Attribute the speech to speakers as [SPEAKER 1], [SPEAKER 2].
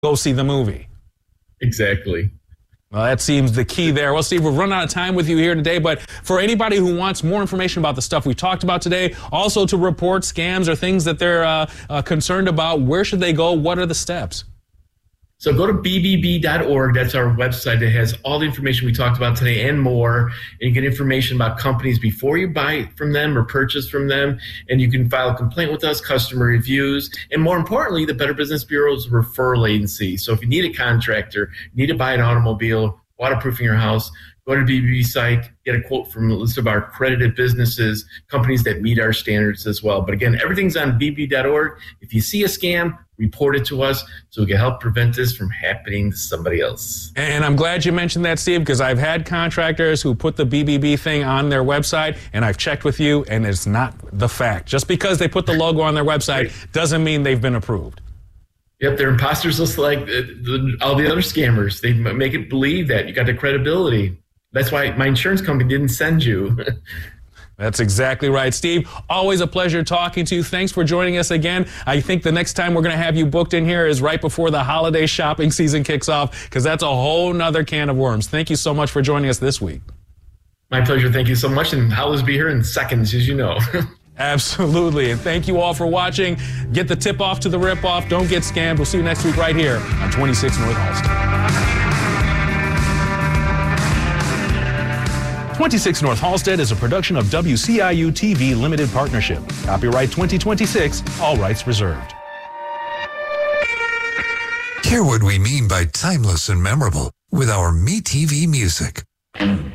[SPEAKER 1] go see the movie.
[SPEAKER 2] Exactly.
[SPEAKER 1] Well, that seems the key there. Well, Steve, we've run out of time with you here today, but for anybody who wants more information about the stuff we talked about today, also to report scams or things that they're concerned about, where should they go? What are the steps?
[SPEAKER 2] So go to bbb.org. That's our website that has all the information we talked about today and more. And you get information about companies before you buy from them or purchase from them. And you can file a complaint with us, customer reviews, and more importantly, the Better Business Bureau's referral agency. So if you need a contractor, need to buy an automobile, waterproofing your house, go to the BBB site, get a quote from a list of our accredited businesses, companies that meet our standards as well. But again, everything's on bbb.org. If you see a scam, report it to us so we can help prevent this from happening to somebody else.
[SPEAKER 1] And I'm glad you mentioned that, Steve, because I've had contractors who put the BBB thing on their website, and I've checked with you, and it's not the fact. Just because they put the logo on their website doesn't mean they've been approved.
[SPEAKER 2] Yep, they're imposters just like all the other scammers. They make it believe that you got the credibility. That's why my insurance company didn't send you.
[SPEAKER 1] That's exactly right. Steve, always a pleasure talking to you. Thanks for joining us again. I think the next time we're going to have you booked in here is right before the holiday shopping season kicks off, because that's a whole nother can of worms. Thank you so much for joining us this week.
[SPEAKER 2] My pleasure. Thank you so much. And Hal will be here in seconds, as you know.
[SPEAKER 1] Absolutely. And thank you all for watching. Get the tip off to the rip off. Don't get scammed. We'll see you next week right here on 26 North Halsted. 26 North Halsted is a production of WCIU TV Limited Partnership. Copyright 2026, all rights reserved.
[SPEAKER 3] Hear what we mean by timeless and memorable with our MeTV music.